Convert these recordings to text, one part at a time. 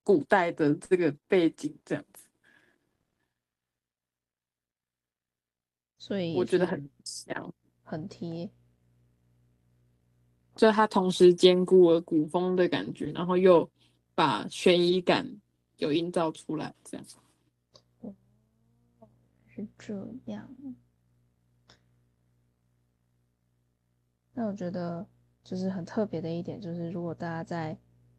古代的这个背景这样子， 所以也是我觉得很像。 很贴。 就它同时兼顾了古风的感觉，然后又把悬疑感有营造出来，这样。 哦，是这样。那我觉得就是很特别的一点，就是如果大家在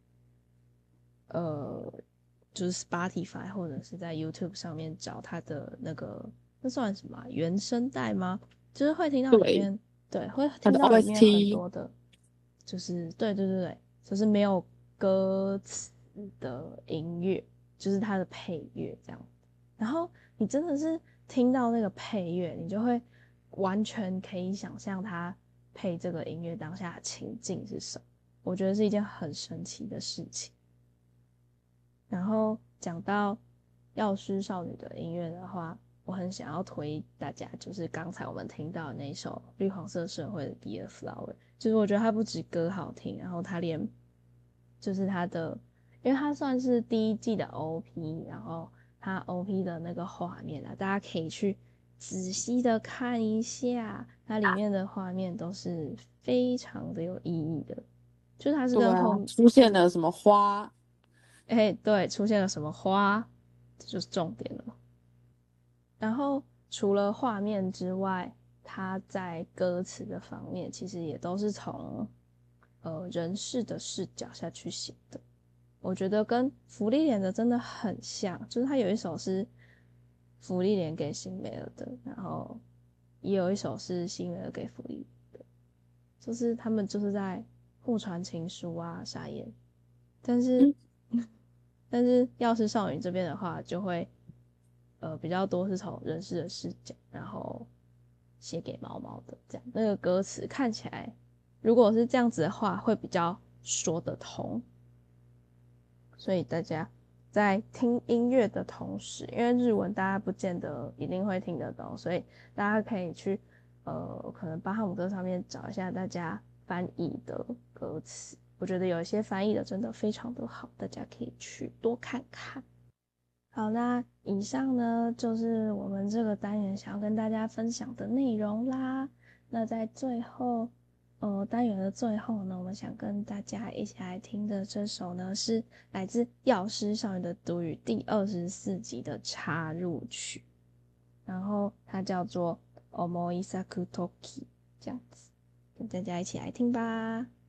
呃，就是 Spotify 或者是在 YouTube 上面找它的那个，那算什么啊原声带吗？就是会听到里对， 面，对，会它的听到里面很 OST， 多的，就是对对对对，就是没有歌词的音乐，就是它的配乐这样。然后你真的是听到那个配乐，你就会完全可以想象它配这个音乐当下的情境是什么。我觉得是一件很神奇的事情。然后讲到药师少女的音乐的话，我很想要推大家，就是刚才我们听到的那首绿黄色社会的《Be a Flower》，就是我觉得它不止歌好听，然后它连就是它的，因为它算是第一季的 OP，然后它 OP 的那个画面啊，大家可以去仔细的看一下，它里面的画面都是非常的有意义的，就是它是对啊， 跟后出现了什么花， 哎，对，出现了什么花，这就是重点了。然后除了画面之外，它在歌词的方面，其实也都是从人事的视角下去写的。我觉得跟福利莲的真的很像，就是他有一首是福利莲给辛美尔的，然后也有一首是辛美尔给福利莲的，就是他们就是在互传情书啊，傻眼。但是嗯， 但是药师少女这边的话，就会比较多是从人事的视角，然后写给毛毛的这样，那个歌词看起来，如果是这样子的话，会比较说得通。所以大家在听音乐的同时，因为日文大家不见得一定会听得懂，所以大家可以去可能巴哈姆特上面找一下大家翻译的歌词。我觉得有一些翻译的真的非常的好，大家可以去多看看。好，那以上呢就是我们这个单元想要跟大家分享的内容啦。那在最后，单元的最后呢，我们想跟大家一起来听的这首呢，是来自《药师少女的毒语》第24集的插入曲，然后它叫做《Omoisaku Toki》，这样子，跟大家一起来听吧。